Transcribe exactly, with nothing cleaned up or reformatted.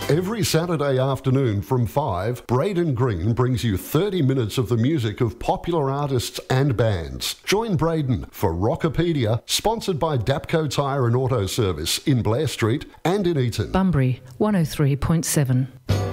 Every Saturday afternoon from five, Braden Green brings you thirty minutes of the music of popular artists and bands. Join Braden for Rockopedia, sponsored by Dapco Tyre and Auto Service in Blair Street and in Eaton. Bunbury one oh three point seven.